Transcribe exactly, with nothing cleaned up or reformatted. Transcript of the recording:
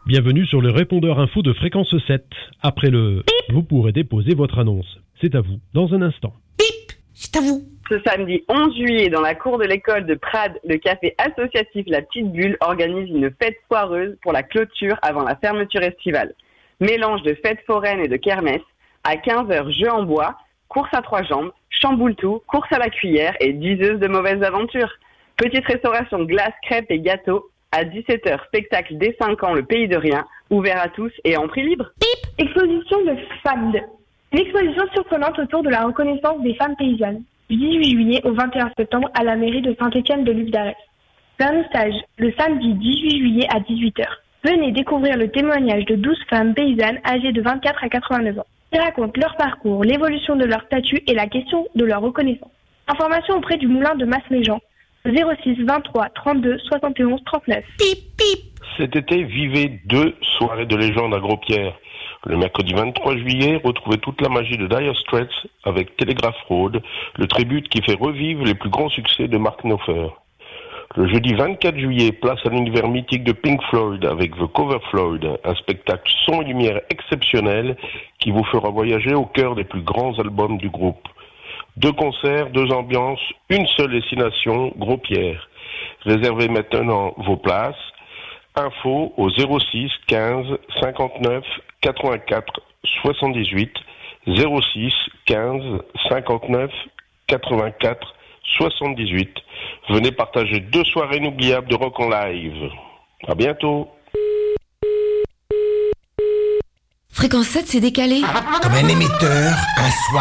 Bienvenue sur le répondeur info de Fréquence sept. Après le bip, vous pourrez déposer votre annonce. C'est à vous, dans un instant. Bip, c'est à vous. Ce samedi onze juillet, dans la cour de l'école de Prades, le café associatif La Petite Bulle organise une fête foireuse pour la clôture avant la fermeture estivale. Mélange de fête foraine et de kermesse. À quinze heures, jeux en bois, course à trois jambes, chamboule-tout, course à la cuillère et diseuse de mauvaises aventures. Petite restauration glace, crêpes et gâteaux. À dix-sept heures, spectacle dès cinq ans, le pays de rien, ouvert à tous et en prix libre. Pip. Exposition de femmes. Une exposition surprenante autour de la reconnaissance des femmes paysannes. Du dix-huit juillet au vingt et un septembre à la mairie de Saint-Étienne-de-Luz d'Arès. Vernissage le samedi dix-huit juillet à dix-huit heures. Venez découvrir le témoignage de douze femmes paysannes âgées de vingt-quatre à quatre-vingt-neuf ans. Ils racontent leur parcours, l'évolution de leur statut et la question de leur reconnaissance. Information auprès du moulin de Masméjean. zéro six vingt-trois trente-deux soixante et onze trente-neuf. Pip, pip. Cet été, vivez deux soirées de légende à Gros-Pierre. Le mercredi vingt-trois juillet, retrouvez toute la magie de Dire Straits avec Telegraph Road, le tribute qui fait revivre les plus grands succès de Mark Knopfler. Le jeudi vingt-quatre juillet, place à l'univers mythique de Pink Floyd avec The Cover Floyd, un spectacle son et lumière exceptionnel qui vous fera voyager au cœur des plus grands albums du groupe. Deux concerts, deux ambiances, une seule destination, Gros-Pierre. Réservez maintenant vos places. Info au zéro six quinze cinquante-neuf quatre-vingt-quatre soixante-dix-huit, zéro six quinze cinquante-neuf quatre-vingt-quatre soixante-dix-huit. Venez partager deux soirées inoubliables de rock en live. À bientôt. Fréquence sept, c'est décalé. Comme un émetteur, un soir.